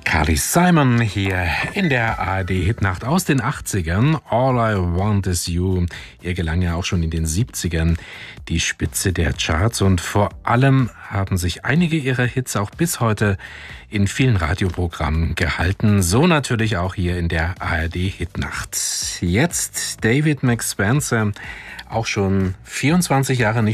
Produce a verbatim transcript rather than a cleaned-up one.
Carly Simon hier in der A R D-Hitnacht aus den achtzigern. All I Want Is You. Ihr gelang ja auch schon in den siebzigern die Spitze der Charts und vor allem haben sich einige ihrer Hits auch bis heute in vielen Radioprogrammen gehalten. So natürlich auch hier in der A R D-Hitnacht. Jetzt David McSpencer, auch schon vierundzwanzig Jahre nicht